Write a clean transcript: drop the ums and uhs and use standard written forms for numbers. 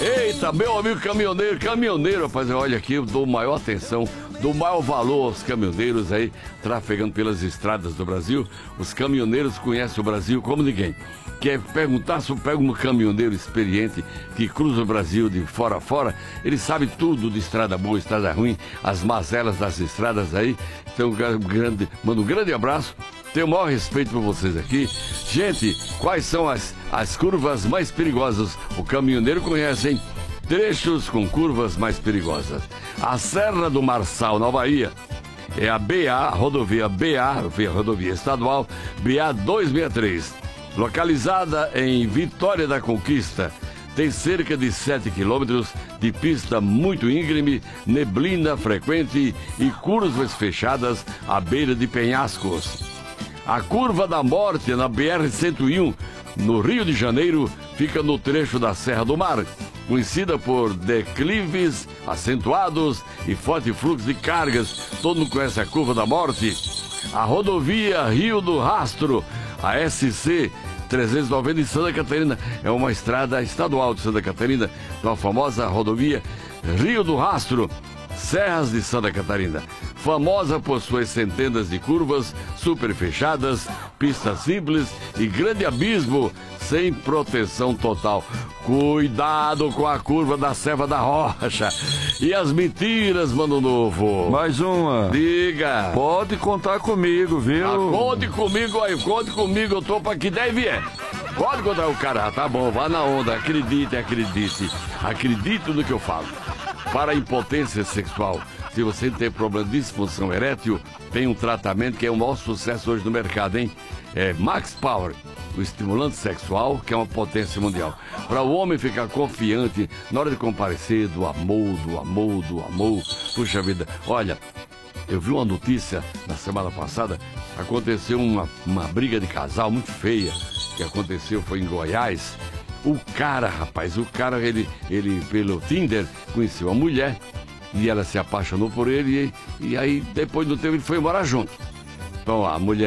Eita, meu amigo caminhoneiro, rapaz, olha aqui, eu dou maior atenção, dou maior valor aos caminhoneiros aí, trafegando pelas estradas do Brasil. Os caminhoneiros conhecem o Brasil como ninguém. Quer perguntar se eu pego um caminhoneiro experiente que cruza o Brasil de fora a fora, ele sabe tudo de estrada boa, estrada ruim, as mazelas das estradas aí. Então, mando um grande abraço. Tenho o maior respeito por vocês aqui. Gente, quais são as curvas mais perigosas? O caminhoneiro conhece, hein? Trechos com curvas mais perigosas. A Serra do Marçal, na Bahia, é a rodovia estadual BA 263, localizada em Vitória da Conquista. Tem cerca de 7 quilômetros de pista muito íngreme, neblina frequente e curvas fechadas à beira de penhascos. A Curva da Morte, na BR-101, no Rio de Janeiro, fica no trecho da Serra do Mar, conhecida por declives acentuados e forte fluxo de cargas. Todo mundo conhece a Curva da Morte. A rodovia Rio do Rastro, a SC 390 em Santa Catarina, é uma estrada estadual de Santa Catarina, uma famosa rodovia Rio do Rastro, Serras de Santa Catarina, famosa por suas centenas de curvas super fechadas, pistas simples e grande abismo sem proteção total. Cuidado com a curva da Serra da Rocha. E as mentiras, Mano Novo. Mais uma. Diga. Pode contar comigo, viu? Conte comigo aí, conte comigo, eu tô pra que der e vier. Pode contar o cara, tá bom, vá na onda, acredite. Acredite no que eu falo. Para a impotência sexual, se você tem problema de disfunção erétil, tem um tratamento que é o maior sucesso hoje no mercado, hein? É Max Power, o estimulante sexual, que é uma potência mundial. Para o homem ficar confiante na hora de comparecer, do amor. Puxa vida, olha, eu vi uma notícia na semana passada, aconteceu uma briga de casal muito feia, que aconteceu, foi em Goiás. O cara, ele pelo Tinder conheceu a mulher e ela se apaixonou por ele e aí depois do tempo ele foi morar junto. Então a mulher